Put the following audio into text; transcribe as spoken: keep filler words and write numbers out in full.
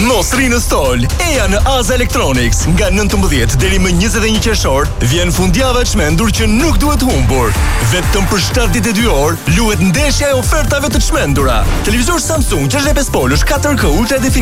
Mos rri në stol. Eja në Aza Electronics nga nëntëmbëdhjetë deri më njëzet e një qershor vjen fundjava e çmendur që nuk duhet humbur. Vetëm për shtatëdhjetë e dy orë luhet ndeshja e ofertave të çmendura. Televizor Samsung gjashtëdhjetë e pesë polësh katër K Ultra